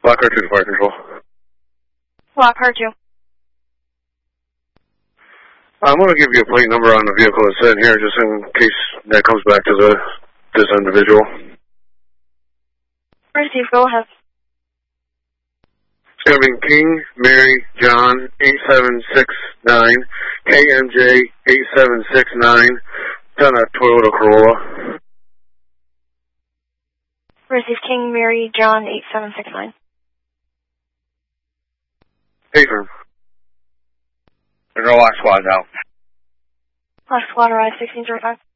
Lockhart 2 to Fire Control. Lockhart 2. I'm going to give you a plate number on the vehicle that's sitting here, just in case that comes back to this individual. Receive, go ahead. It's going to be King Mary John 8769, KMJ 8769. It's on a Toyota Corolla. Receive King Mary John 8769. Hey, firm. There's no lock squads out. Lock squad arrived 1605.